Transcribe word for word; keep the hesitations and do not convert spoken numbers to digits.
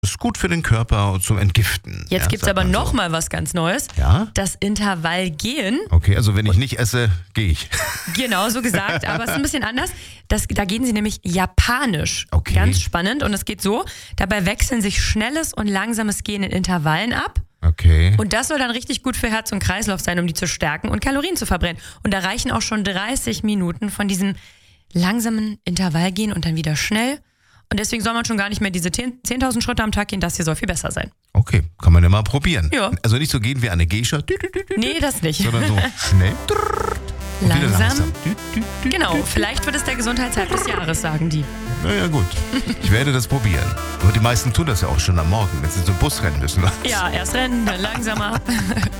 Ist gut für den Körper und zum Entgiften. Jetzt ja, gibt es sagt aber man noch so. mal was ganz Neues. Ja? Das Intervallgehen. Okay, also wenn ich nicht esse, gehe ich. Genau, so gesagt, aber es ist ein bisschen anders. Das, da gehen sie nämlich japanisch. Okay. Ganz spannend. Und es geht so, dabei wechseln sich schnelles und langsames Gehen in Intervallen ab. Okay. Und das soll dann richtig gut für Herz und Kreislauf sein, um die zu stärken und Kalorien zu verbrennen. Und da reichen auch schon dreißig Minuten von diesem langsamen Intervallgehen und dann wieder schnell. Und deswegen soll man schon gar nicht mehr diese zehntausend Schritte am Tag gehen. Das hier soll viel besser sein. Okay, kann man ja mal probieren. Ja. Also nicht so gehen wie eine Geisha. Nee, das nicht. Sondern so schnell. Und wieder Langsam. langsam. Genau, vielleicht wird es der Gesundheitshype des Jahres, sagen die. Naja, gut. Ich werde das probieren. Aber die meisten tun das ja auch schon am Morgen, wenn sie zum Bus rennen müssen. Ja, erst rennen, dann langsamer.